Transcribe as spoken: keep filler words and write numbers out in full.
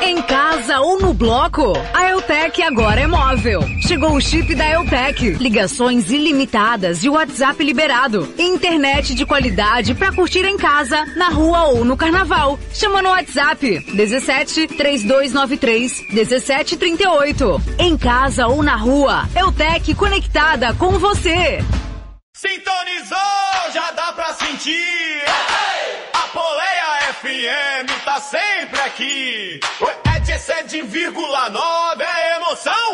Em casa ou no bloco, a Eutec agora é móvel. Chegou o chip da Eutec. Ligações ilimitadas e WhatsApp liberado. Internet de qualidade pra curtir em casa, na rua ou no carnaval. Chama no WhatsApp dezessete, trinta e dois noventa e três, dezessete trinta e oito. Em casa ou na rua, Eutec conectada com você. Sintonizou, já dá pra sentir. A Poleia F M tá sempre aqui. É de sete vírgula nove, é emoção.